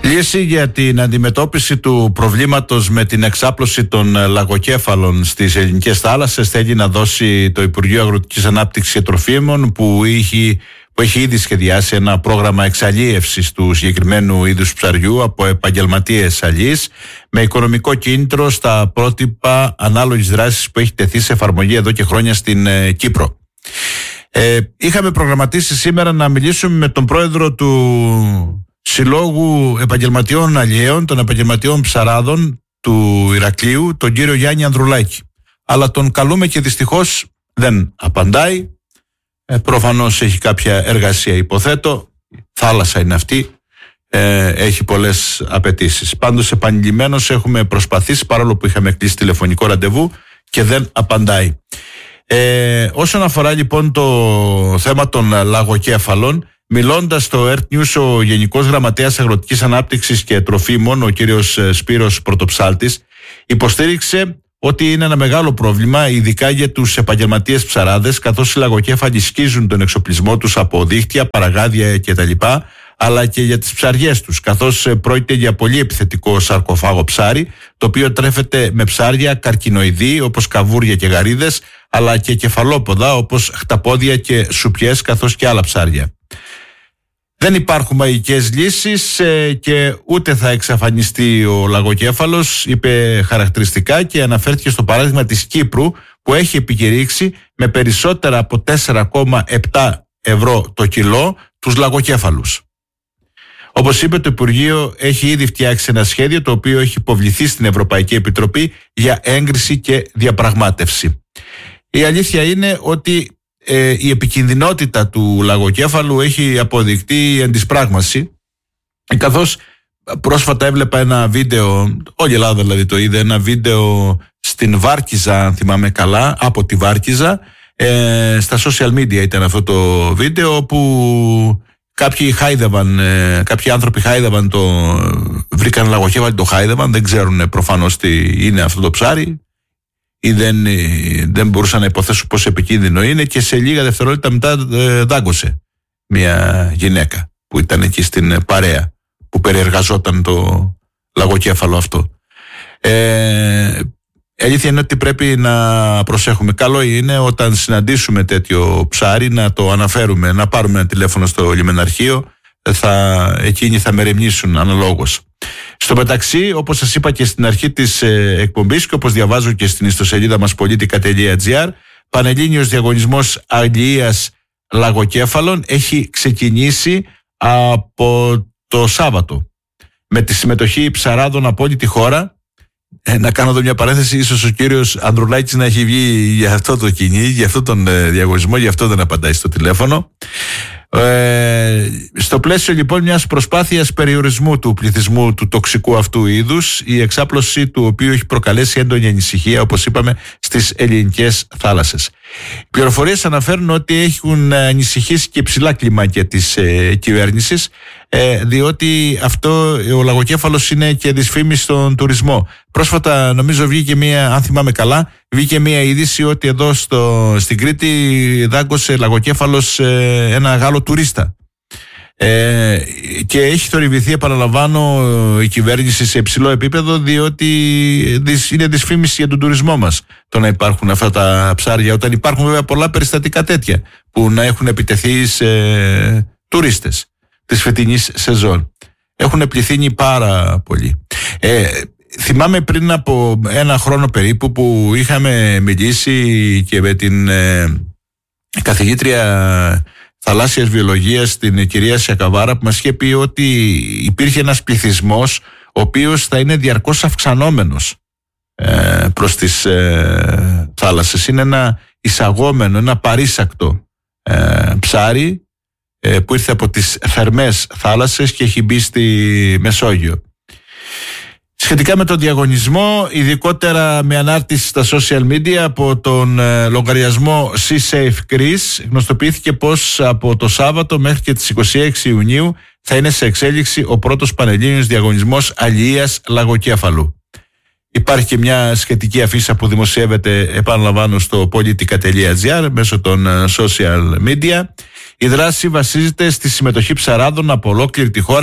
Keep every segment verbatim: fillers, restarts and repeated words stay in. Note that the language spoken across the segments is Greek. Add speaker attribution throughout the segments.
Speaker 1: Λύση για την αντιμετώπιση του προβλήματος με την εξάπλωση των λαγοκέφαλων στις ελληνικές θάλασσες θέλει να δώσει το Υπουργείο Αγροτικής Ανάπτυξης και Τροφίμων, που έχει, που έχει ήδη σχεδιάσει ένα πρόγραμμα εξαλίευσης του συγκεκριμένου είδους ψαριού από επαγγελματίες αλείς, με οικονομικό κίνητρο στα πρότυπα ανάλογης δράσης που έχει τεθεί σε εφαρμογή εδώ και χρόνια στην ε, Κύπρο. Ε, είχαμε προγραμματίσει σήμερα να μιλήσουμε με τον πρόεδρο του Συλλόγου Επαγγελματιών Αλλιέων, των Επαγγελματιών Ψαράδων του Ηρακλείου, τον κύριο Γιάννη Ανδρουλάκη. Αλλά τον καλούμε και δυστυχώς δεν απαντάει. Ε, προφανώς έχει κάποια εργασία, υποθέτω. Θάλασσα είναι αυτή. Ε, έχει πολλές απαιτήσεις. Πάντως επανειλημμένως έχουμε προσπαθήσει, παρόλο που είχαμε κλείσει τηλεφωνικό ραντεβού, και δεν απαντάει. Ε, όσον αφορά λοιπόν το θέμα των λαγοκέφαλων, μιλώντας στο Earth News, ο Γενικός Γραμματέας Αγροτικής Ανάπτυξης και Τροφίμων, ο κύριος Σπύρος Πρωτοψάλτης, υποστήριξε ότι είναι ένα μεγάλο πρόβλημα, ειδικά για τους επαγγελματίες ψαράδες, καθώς οι λαγοκέφαλοι σκίζουν τον εξοπλισμό τους από δίχτυα, παραγάδια κτλ., αλλά και για τις ψαριές τους, καθώς πρόκειται για πολύ επιθετικό σαρκοφάγο ψάρι, το οποίο τρέφεται με ψάρια καρκινοειδή όπως καβούρια και γαρίδες, αλλά και κεφαλόποδα όπως χταπόδια και σουπιές, καθώς και άλλα ψάρια. Δεν υπάρχουν μαγικές λύσεις ε, και ούτε θα εξαφανιστεί ο λαγοκέφαλος, είπε χαρακτηριστικά, και αναφέρθηκε στο παράδειγμα της Κύπρου, που έχει επικηρύξει με περισσότερα από τέσσερα κόμμα επτά ευρώ το κιλό τους λαγοκέφαλους. Όπως είπε, το Υπουργείο έχει ήδη φτιάξει ένα σχέδιο, το οποίο έχει υποβληθεί στην Ευρωπαϊκή Επιτροπή για έγκριση και διαπραγμάτευση. Η αλήθεια είναι ότι ε, η επικινδυνότητα του λαγοκέφαλου έχει αποδειχτεί εν της πράγμαση, καθώς πρόσφατα έβλεπα ένα βίντεο, όλη η Ελλάδα δηλαδή το είδε, ένα βίντεο στην Βάρκιζα, αν θυμάμαι καλά, από τη Βάρκιζα, ε, στα social media ήταν αυτό το βίντεο, όπου κάποιοι χάιδευαν, ε, κάποιοι άνθρωποι χάιδευαν το, βρήκαν λαγοκέφαλοι, το χάιδευαν, δεν ξέρουν προφανώς τι είναι αυτό το ψάρι, ή δεν, δεν μπορούσαν να υποθέσουν πόσο επικίνδυνο είναι, και σε λίγα δευτερόλεπτα μετά ε, δάγκωσε μια γυναίκα που ήταν εκεί στην παρέα που περιεργαζόταν το λαγοκέφαλο αυτό. Ε, αλήθεια είναι ότι πρέπει να προσέχουμε. Καλό είναι όταν συναντήσουμε τέτοιο ψάρι να το αναφέρουμε, να πάρουμε ένα τηλέφωνο στο λιμεναρχείο, θα, εκείνοι θα μεριμνήσουν αναλόγως. Στο μεταξύ, όπως σας είπα και στην αρχή της ε, εκπομπής, και όπως διαβάζω και στην ιστοσελίδα μας πολιτικά τελεία τζι άρ, πανελλήνιος διαγωνισμός αλληλείας λαγοκέφαλων έχει ξεκινήσει από το Σάββατο, με τη συμμετοχή ψαράδων από όλη τη χώρα. Ε, να κάνω εδώ μια παρένθεση, ίσως ο κύριος Ανδρουλάκης να έχει βγει για αυτό το κυνήγι, για αυτό τον ε, διαγωνισμό, γι' αυτό δεν απαντάει στο τηλέφωνο. Ε, στο πλαίσιο λοιπόν μιας προσπάθειας περιορισμού του πληθυσμού του τοξικού αυτού είδους, η εξάπλωση του οποίου έχει προκαλέσει έντονη ανησυχία, όπως είπαμε, στις ελληνικές θάλασσες. Οι πληροφορίες αναφέρουν ότι έχουν ανησυχήσει και υψηλά κλιμάκια της ε, κυβέρνησης, ε, διότι αυτό ο λαγοκέφαλος είναι και δυσφήμιση στον τουρισμό. Πρόσφατα, νομίζω, βγήκε μία, αν θυμάμαι καλά, βγήκε μία είδηση ότι εδώ στο, στην Κρήτη δάγκωσε λαγοκέφαλος ε, ένα Γάλλο τουρίστα. Ε, και έχει θορυβηθεί, επαναλαμβάνω, η κυβέρνηση σε υψηλό επίπεδο, διότι είναι δυσφήμιση για τον τουρισμό μας το να υπάρχουν αυτά τα ψάρια, όταν υπάρχουν βέβαια πολλά περιστατικά τέτοια που να έχουν επιτεθεί σε τουρίστες της φετινής σεζόν. Έχουν πληθύνει πάρα πολύ. Ε, θυμάμαι πριν από ένα χρόνο περίπου που είχαμε μιλήσει και με την ε, καθηγήτρια θαλάσσιας βιολογίας, την κυρία Σιακαβάρα, που μας είχε πει ότι υπήρχε ένας πληθυσμός ο οποίος θα είναι διαρκώς αυξανόμενος ε, προς τις ε, θάλασσες. Είναι ένα εισαγόμενο, ένα παρήσακτο ε, ψάρι ε, που ήρθε από τις θερμές θάλασσες και έχει μπει στη Μεσόγειο. Σχετικά με τον διαγωνισμό, ειδικότερα με ανάρτηση στα social media από τον ε, λογαριασμό Sea Safe Greece, γνωστοποιήθηκε πως από το Σάββατο μέχρι και τις είκοσι έξι Ιουνίου θα είναι σε εξέλιξη ο πρώτος πανελλήνιος διαγωνισμός αλληλείας λαγοκέφαλου. Υπάρχει και μια σχετική αφίσα που δημοσιεύεται, επαναλαμβάνω, στο πολιτικά τελεία τζι άρ μέσω των social media. Η δράση βασίζεται στη συμμετοχή ψαράδων από ολόκληρη τη χώρα,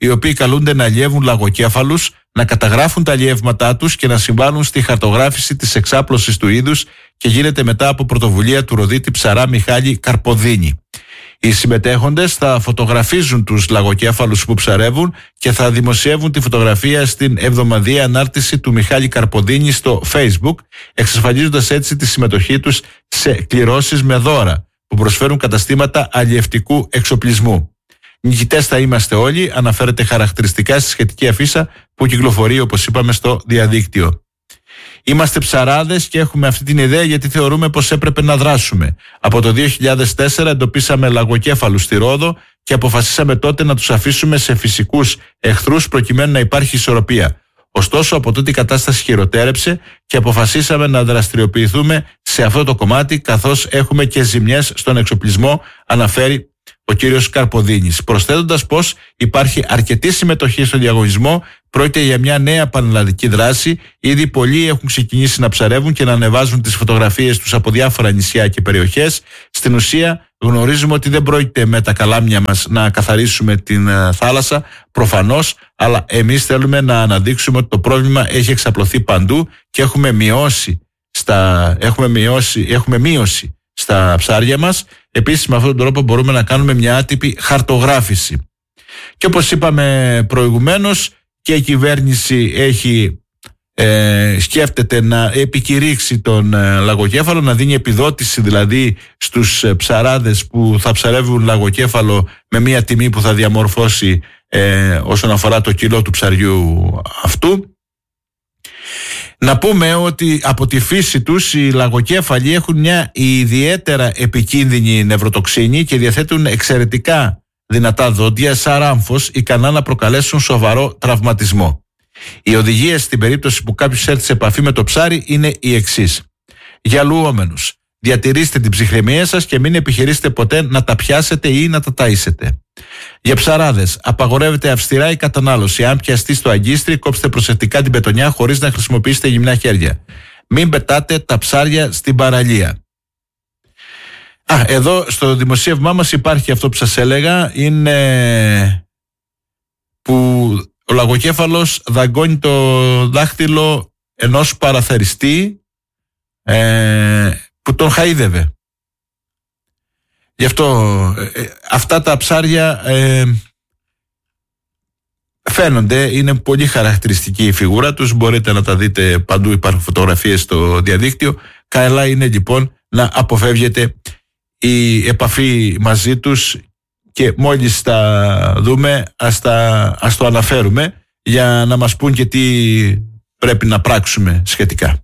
Speaker 1: οι οποίοι καλούνται να αλλιεύουν λαγοκέφαλους, να καταγράφουν τα αλλιεύματά τους και να συμβάλλουν στη χαρτογράφηση της εξάπλωσης του είδους, και γίνεται μετά από πρωτοβουλία του ροδίτη ψαρά Μιχάλη Καρποδίνη. Οι συμμετέχοντες θα φωτογραφίζουν τους λαγοκέφαλους που ψαρεύουν και θα δημοσιεύουν τη φωτογραφία στην εβδομαδιαία ανάρτηση του Μιχάλη Καρποδίνη στο Facebook, εξασφαλίζοντας έτσι τη συμμετοχή τους σε κληρώσεις με δώρα που προσφέρουν καταστήματα αλλιευτικού εξοπλισμού. Νικητές θα είμαστε όλοι, αναφέρεται χαρακτηριστικά στη σχετική αφίσα που κυκλοφορεί, όπως είπαμε, στο διαδίκτυο. Είμαστε ψαράδες και έχουμε αυτή την ιδέα γιατί θεωρούμε πως έπρεπε να δράσουμε. Από το δύο χιλιάδες τέσσερα εντοπίσαμε λαγοκέφαλους στη Ρόδο και αποφασίσαμε τότε να τους αφήσουμε σε φυσικούς εχθρούς προκειμένου να υπάρχει ισορροπία. Ωστόσο, από τότε η κατάσταση χειροτέρεψε και αποφασίσαμε να δραστηριοποιηθούμε σε αυτό το κομμάτι, καθώς έχουμε και ζημιές στον εξοπλισμό, αναφέρει ο κύριος Καρποδίνης, προσθέτοντας πως υπάρχει αρκετή συμμετοχή στον διαγωνισμό. Πρόκειται για μια νέα πανελλαδική δράση. Ήδη πολλοί έχουν ξεκινήσει να ψαρεύουν και να ανεβάζουν τις φωτογραφίες τους από διάφορα νησιά και περιοχές. Στην ουσία, γνωρίζουμε ότι δεν πρόκειται με τα καλάμια μας να καθαρίσουμε την θάλασσα, προφανώς, αλλά εμείς θέλουμε να αναδείξουμε ότι το πρόβλημα έχει εξαπλωθεί παντού και έχουμε μειώσει, στα, έχουμε μειώσει, έχουμε μείωση στα ψάρια μας. Επίσης, με αυτόν τον τρόπο μπορούμε να κάνουμε μια άτυπη χαρτογράφηση. Και όπως είπαμε προηγουμένως, και η κυβέρνηση έχει ε, σκέφτεται να επικηρύξει τον ε, λαγοκέφαλο, να δίνει επιδότηση δηλαδή στους ε, ψαράδες που θα ψαρεύουν λαγοκέφαλο με μια τιμή που θα διαμορφώσει ε, όσον αφορά το κιλό του ψαριού αυτού. Να πούμε ότι από τη φύση τους οι λαγοκέφαλοι έχουν μια ιδιαίτερα επικίνδυνη νευροτοξίνη και διαθέτουν εξαιρετικά δυνατά δόντια σαν ράμφος, ικανά να προκαλέσουν σοβαρό τραυματισμό. Οι οδηγίες στην περίπτωση που κάποιος έρθει σε επαφή με το ψάρι είναι οι εξής. Για λουόμενους, διατηρήστε την ψυχραιμία σας και μην επιχειρήσετε ποτέ να τα πιάσετε ή να τα ταΐσετε. Για ψαράδες, απαγορεύεται αυστηρά η κατανάλωση. Αν πιαστεί στο αγκίστρι, κόψτε προσεκτικά την πετονιά χωρίς να χρησιμοποιήσετε γυμνά χέρια. Μην πετάτε τα ψάρια στην παραλία. Α, εδώ στο δημοσίευμά μας υπάρχει αυτό που σας έλεγα, είναι που ο λαγοκέφαλος δαγκώνει το δάχτυλο ενός παραθεριστή ε, που τον χαΐδευε. Γι' αυτό ε, αυτά τα ψάρια ε, φαίνονται, είναι πολύ χαρακτηριστική η φιγούρα τους, μπορείτε να τα δείτε παντού, υπάρχουν φωτογραφίες στο διαδίκτυο. Καλά είναι λοιπόν να αποφεύγετε η επαφή μαζί τους και μόλις τα δούμε ας, τα, ας το αναφέρουμε για να μας πούν και τι πρέπει να πράξουμε σχετικά.